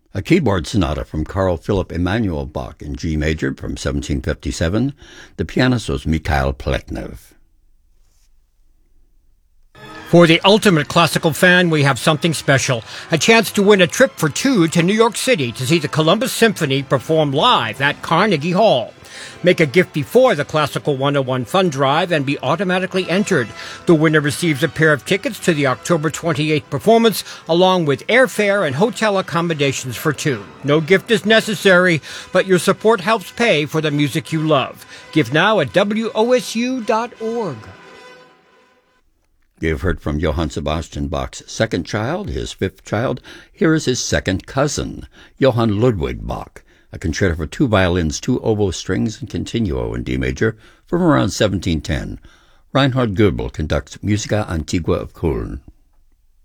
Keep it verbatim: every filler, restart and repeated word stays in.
A keyboard sonata from Carl Philipp Emanuel Bach in G major from seventeen fifty-seven. The pianist was Mikhail Pleknev. For the ultimate classical fan, we have something special. A chance to win a trip for two to New York City to see the Columbus Symphony perform live at Carnegie Hall. Make a gift before the Classical one oh one Fund Drive and be automatically entered. The winner receives a pair of tickets to the October twenty-eighth performance, along with airfare and hotel accommodations for two. No gift is necessary, but your support helps pay for the music you love. Give now at W O S U dot org. You've heard from Johann Sebastian Bach's second child, his fifth child. Here is his second cousin, Johann Ludwig Bach, a concerto for two violins, two oboe strings, and continuo in D major from around seventeen ten. Reinhard Goebel conducts Musica Antigua of Köln.